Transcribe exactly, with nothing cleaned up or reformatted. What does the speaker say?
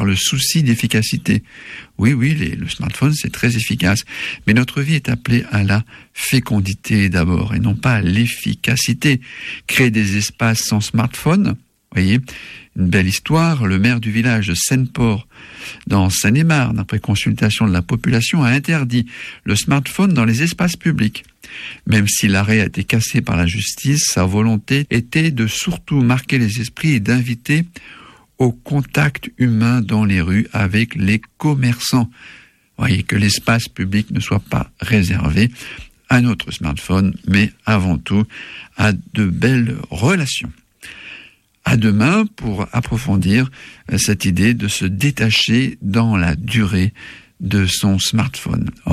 par le souci d'efficacité. Oui, oui, les, le smartphone, c'est très efficace. Mais notre vie est appelée à la fécondité d'abord, et non pas à l'efficacité. Créer des espaces sans smartphone, voyez, une belle histoire. Le maire du village de Seine-Port, dans Seine-et-Marne, après consultation de la population, a interdit le smartphone dans les espaces publics. Même si l'arrêt a été cassé par la justice, sa volonté était de surtout marquer les esprits et d'inviter au contact humain dans les rues avec les commerçants. Voyez, que l'espace public ne soit pas réservé à notre smartphone, mais avant tout à de belles relations. À demain pour approfondir cette idée de se détacher dans la durée de son smartphone.